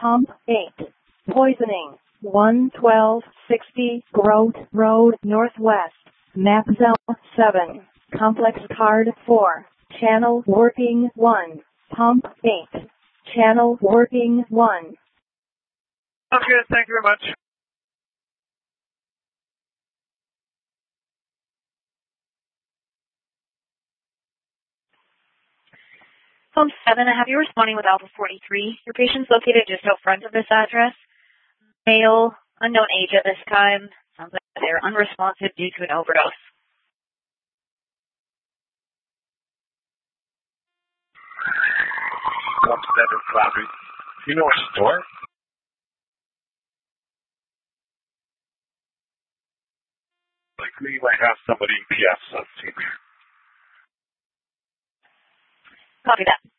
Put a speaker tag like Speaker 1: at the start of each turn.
Speaker 1: Pump 8. Poisoning. 11260 Grote Road Northwest. Map Zone 7. Complex Card 4. Channel working 1. Pump 8. Channel working 1.
Speaker 2: Okay, thank you very much.
Speaker 3: Phone 7, I have you responding with Alpha 43. Your patient's located just out front of this address. Male, unknown age at this time. Sounds like they're unresponsive due to an overdose.
Speaker 2: What's better, Flappy? You know a store? Like we might have somebody in PS 17.
Speaker 3: Copy that.